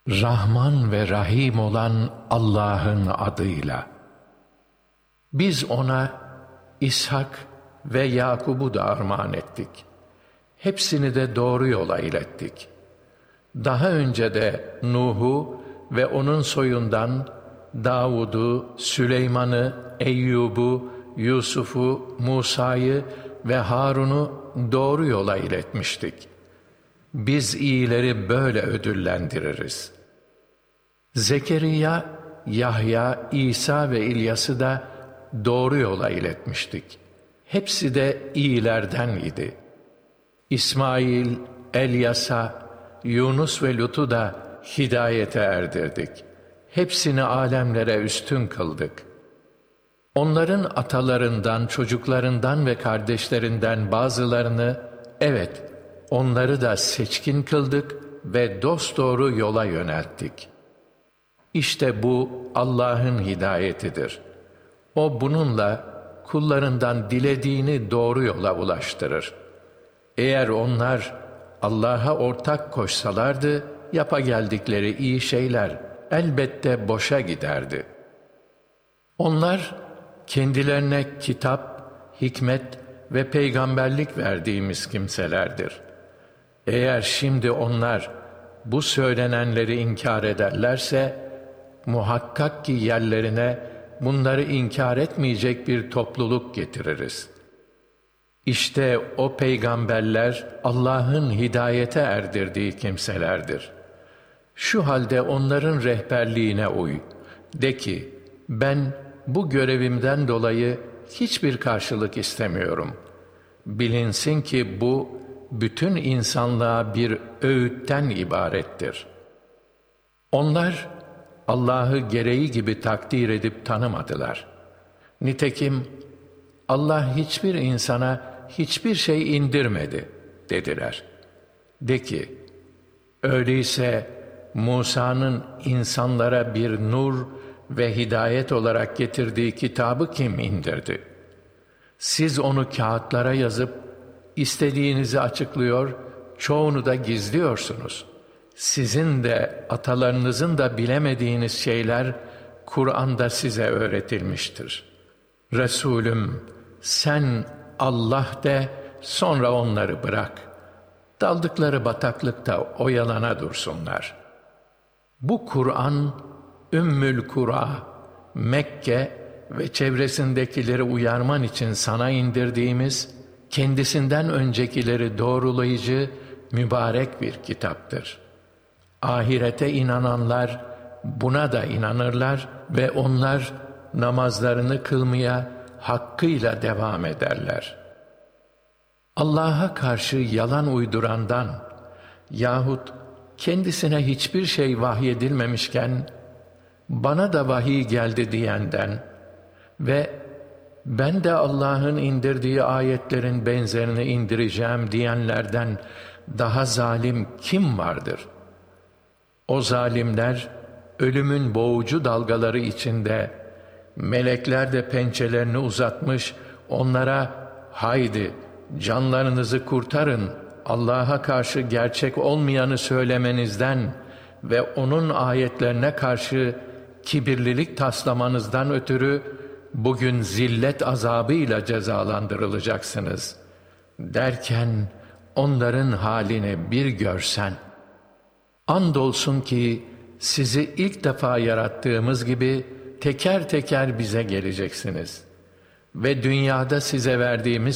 Rahman ve Rahim olan Allah'ın adıyla. Biz ona İshak ve Yakub'u da armağan ettik. Hepsini de doğru yola ilettik. Daha önce de Nuh'u ve onun soyundan Davud'u, Süleyman'ı, Eyyub'u, Yusuf'u, Musa'yı ve Harun'u doğru yola iletmiştik. Biz iyileri böyle ödüllendiririz. Zekeriya, Yahya, İsa ve İlyas'ı da doğru yola iletmiştik. Hepsi de iyilerden idi. İsmail, Elyas'a, Yunus ve Lut'u da hidayete erdirdik. Hepsini alemlere üstün kıldık. Onların atalarından, çocuklarından ve kardeşlerinden bazılarını, evet, onları da seçkin kıldık ve dosdoğru yola yönelttik. İşte bu Allah'ın hidayetidir. O bununla kullarından dilediğini doğru yola ulaştırır. Eğer onlar Allah'a ortak koşsalardı, yapageldikleri iyi şeyler elbette boşa giderdi. Onlar kendilerine kitap, hikmet ve peygamberlik verdiğimiz kimselerdir. Eğer şimdi onlar bu söylenenleri inkar ederlerse, muhakkak ki yerlerine bunları inkar etmeyecek bir topluluk getiririz. İşte o peygamberler Allah'ın hidayete erdirdiği kimselerdir. Şu halde onların rehberliğine uy. De ki, ben bu görevimden dolayı hiçbir karşılık istemiyorum. Bilinsin ki bu bütün insanlığa bir öğütten ibarettir. Onlar Allah'ı gereği gibi takdir edip tanımadılar. Nitekim Allah hiçbir insana hiçbir şey indirmedi dediler. De ki, öyleyse Musa'nın insanlara bir nur ve hidayet olarak getirdiği kitabı kim indirdi? Siz onu kağıtlara yazıp istediğinizi açıklıyor, çoğunu da gizliyorsunuz. Sizin de atalarınızın da bilemediğiniz şeyler Kur'an'da size öğretilmiştir. Resulüm, sen Allah de, sonra onları bırak. Daldıkları bataklıkta oyalana dursunlar. Bu Kur'an, Ümmül Kura, Mekke ve çevresindekileri uyarman için sana indirdiğimiz, kendisinden öncekileri doğrulayıcı, mübarek bir kitaptır. Ahirete inananlar buna da inanırlar ve onlar namazlarını kılmaya hakkıyla devam ederler. Allah'a karşı yalan uydurandan yahut kendisine hiçbir şey vahyedilmemişken bana da vahiy geldi diyenden ve ben de Allah'ın indirdiği ayetlerin benzerini indireceğim diyenlerden daha zalim kim vardır? O zalimler ölümün boğucu dalgaları içinde, melekler de pençelerini uzatmış onlara haydi canlarınızı kurtarın Allah'a karşı gerçek olmayanı söylemenizden ve onun ayetlerine karşı kibirlilik taslamanızdan ötürü bugün zillet azabıyla cezalandırılacaksınız derken onların halini bir görsen. Andolsun ki sizi ilk defa yarattığımız gibi teker teker bize geleceksiniz ve dünyada size verdiğimiz